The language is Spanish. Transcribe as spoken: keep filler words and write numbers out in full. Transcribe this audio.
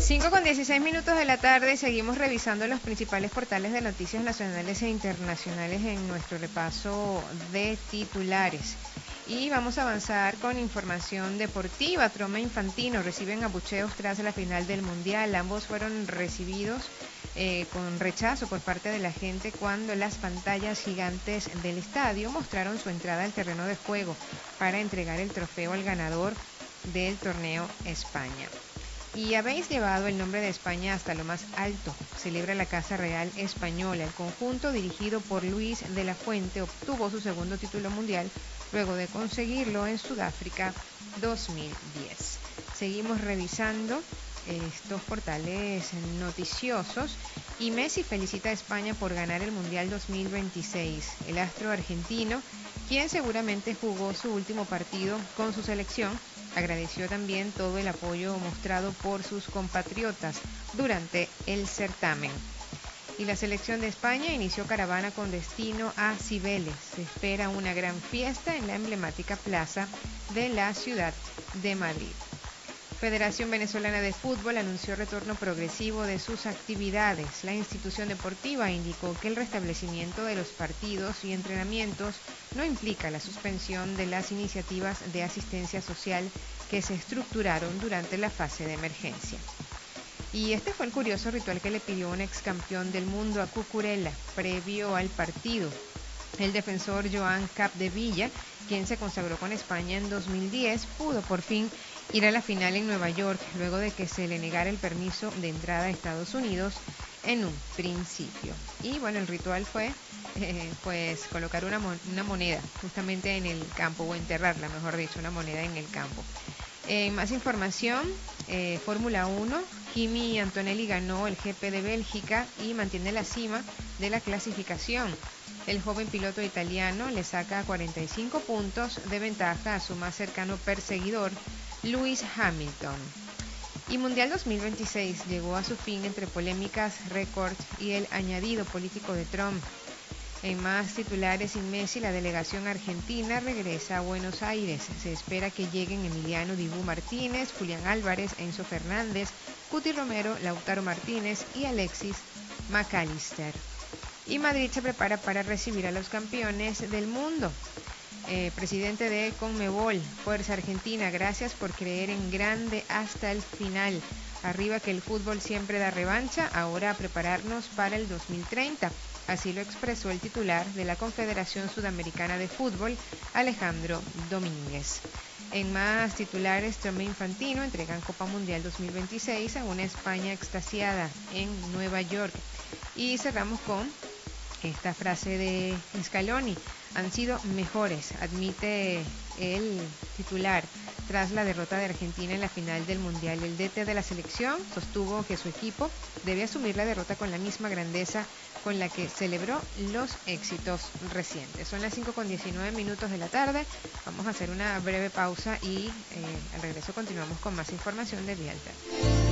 cinco con dieciséis minutos de la tarde, seguimos revisando los principales portales de noticias nacionales e internacionales en nuestro repaso de titulares. Y vamos a avanzar con información deportiva. Trump e Infantino reciben abucheos tras la final del Mundial. Ambos fueron recibidos eh, con rechazo por parte de la gente cuando las pantallas gigantes del estadio mostraron su entrada al terreno de juego para entregar el trofeo al ganador del torneo España. Y habéis llevado el nombre de España hasta lo más alto, celebra la Casa Real Española. El conjunto, dirigido por Luis de la Fuente, obtuvo su segundo título mundial luego de conseguirlo en Sudáfrica dos mil diez. Seguimos revisando estos portales noticiosos y Messi felicita a España por ganar el Mundial dos mil veintiséis. El astro argentino, quien seguramente jugó su último partido con su selección, agradeció también todo el apoyo mostrado por sus compatriotas durante el certamen. Y la selección de España inició caravana con destino a Cibeles. Se espera una gran fiesta en la emblemática plaza de la ciudad de Madrid. Federación Venezolana de Fútbol anunció retorno progresivo de sus actividades. La institución deportiva indicó que el restablecimiento de los partidos y entrenamientos no implica la suspensión de las iniciativas de asistencia social que se estructuraron durante la fase de emergencia. Y este fue el curioso ritual que le pidió un ex campeón del mundo a Cucurella previo al partido. El defensor Joan Capdevila, quien se consagró con España en dos mil diez, pudo por fin ir a la final en Nueva York luego de que se le negara el permiso de entrada a Estados Unidos en un principio. Y bueno, el ritual fue eh, pues colocar una, mon una moneda justamente en el campo, o enterrarla, mejor dicho, una moneda en el campo. Eh, más información, eh, Fórmula uno, Kimi Antonelli ganó el G P de Bélgica y mantiene la cima de la clasificación. El joven piloto italiano le saca cuarenta y cinco puntos de ventaja a su más cercano perseguidor, Lewis Hamilton. Y Mundial dos mil veintiséis llegó a su fin entre polémicas, récords y el añadido político de Trump. En más titulares, sin Messi, la delegación argentina regresa a Buenos Aires. Se espera que lleguen Emiliano Dibu Martínez, Julián Álvarez, Enzo Fernández, Cuti Romero, Lautaro Martínez y Alexis McAllister. Y Madrid se prepara para recibir a los campeones del mundo. Eh, presidente de Conmebol, Fuerza Argentina, gracias por creer en grande hasta el final. Arriba que el fútbol siempre da revancha, ahora a prepararnos para el dos mil treinta. Así lo expresó el titular de la Confederación Sudamericana de Fútbol, Alejandro Domínguez. En más titulares, Trump e Infantino entregan Copa Mundial dos mil veintiséis a una España extasiada en Nueva York. Y cerramos con esta frase de Scaloni: han sido mejores, admite el titular tras la derrota de Argentina en la final del Mundial. El D T de la selección sostuvo que su equipo debe asumir la derrota con la misma grandeza con la que celebró los éxitos recientes. Son las cinco con diecinueve minutos de la tarde. Vamos a hacer una breve pausa y eh, al regreso continuamos con más información de Vía Alterna.